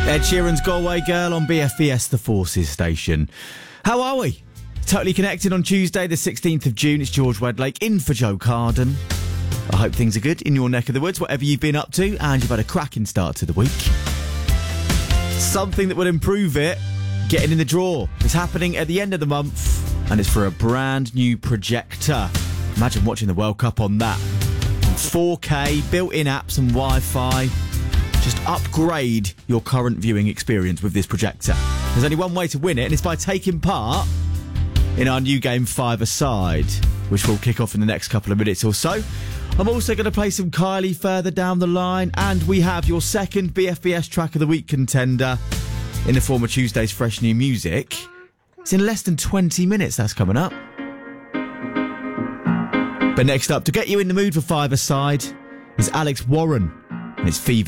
Ed Sheeran's Galway Girl on BFBS, the Forces station. How are we? Totally Connected on Tuesday, the 16th of June. It's George Wedlake in for Joe Carden. I hope things are good in your neck of the woods, whatever you've been up to, and you've had a cracking start to the week. Something that will improve it, getting in the draw, is happening at the end of the month, and it's for a brand new projector. Imagine watching the World Cup on that. 4K, built-in apps and Wi-Fi. Just upgrade your current viewing experience with this projector. There's only one way to win it, and it's by taking part in our new game 5-A-Side, which will kick off in the next couple of minutes or so. I'm also going to play some Kylie further down the line, and we have your second BFBS Track of the Week contender in the form of Tuesday's fresh new music. It's in less than 20 minutes, that's coming up. But next up, to get you in the mood for 5-A-Side, is Alex Warren, and it's Fever.